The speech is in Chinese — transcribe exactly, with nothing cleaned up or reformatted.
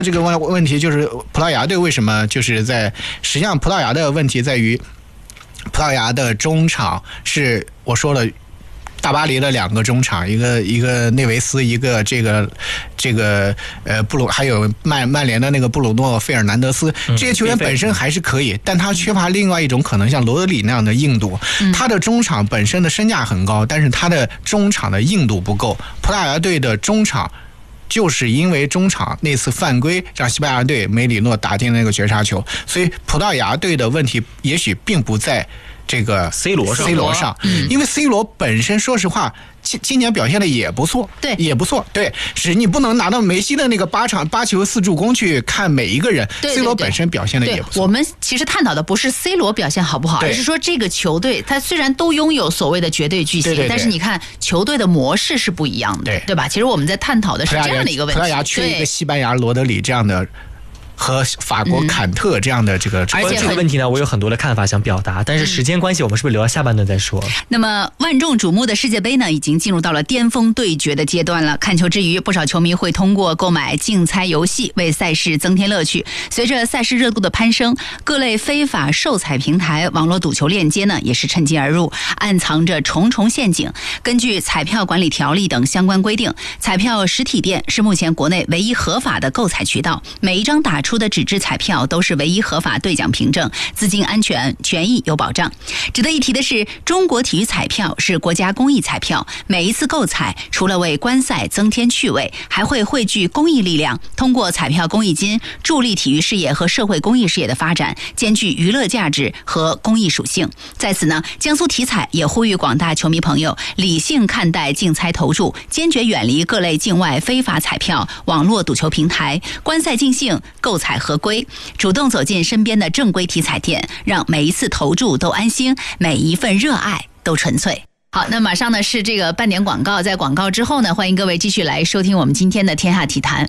这个问问题就是葡萄牙队为什么就是在实际上葡萄牙的问题在于葡萄牙的中场是我说了大巴黎的两个中场，一个一个内维斯，一个这个这个呃布鲁，还有曼曼联的那个布鲁诺费尔南德斯，这些球员本身还是可以，但他缺乏另外一种可能像罗德里那样的硬度。他的中场本身的身价很高，但是他的中场的硬度不够。葡萄牙队的中场就是因为中场那次犯规让西班牙队梅里诺打进那个绝杀球，所以葡萄牙队的问题也许并不在这个 C 罗上 C 罗上，嗯，因为 C 罗本身说实话今今年表现的也不错， 对， 也不错，对，是你不能拿到梅西的那个八场八球四助攻去看每一个人。 对对对 C 罗本身表现的也不错。 我们其实探讨的不是 C 罗表现好不好，而是说这个球队他虽然都拥有所谓的绝对巨星， 对对对， 但是你看球队的模式是不一样的， 对, 对吧？其实我们在探讨的是这样的一个问题。 葡萄牙缺一个西班牙罗德里这样的。和法国坎特这样的这个， 而且这个问题呢，我有很多的看法想表达，但是时间关系，我们是不是留到下半段再说？ 那么万众瞩目的世界杯呢，已经进入到了巅峰对决的阶段了。看球之余，不少球迷会通过购买竞猜游戏为赛事增添乐趣。随着赛事热度的攀升，各类非法售彩平台、网络赌球链接呢，也是趁机而入，暗藏着重重陷阱。根据彩票管理条例等相关规定，彩票实体店是目前国内唯一合法的购彩渠道，每一张打出的纸质彩票都是唯一合法兑奖凭证，资金安全权益有保障。值得一提的是，中国体育彩票是国家公益彩票，每一次购彩除了为观赛增添趣味，还会汇聚公益力量，通过彩票公益金助力体育事业和社会公益事业的发展，兼具娱乐价值和公益属性。在此呢，江苏体彩也呼吁广大球迷朋友理性看待竞猜投注，坚决远离各类境外非法彩票、网络赌球平台，观赛尽兴，购彩合规，主动走进身边的正规体彩店，让每一次投注都安心，每一份热爱都纯粹。好，那马上呢是这个半点广告，在广告之后呢，欢迎各位继续来收听我们今天的天下体坛。